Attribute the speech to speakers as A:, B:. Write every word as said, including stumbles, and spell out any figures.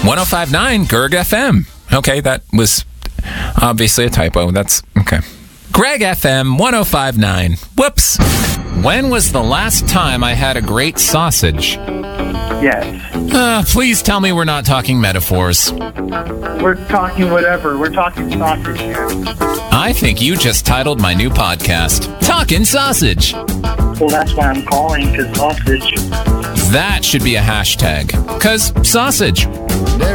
A: one oh five point nine Gerg F M. Okay, that was obviously a typo. That's okay. Greg F M one oh five point nine. Whoops. When was the last time I had a great sausage?
B: Yes.
A: Uh, please tell me we're not talking metaphors.
B: We're talking whatever. We're talking sausage here.
A: I think you just titled my new podcast, Talkin' Sausage.
B: Well, that's why I'm calling, because sausage.
A: That should be a hashtag, because sausage.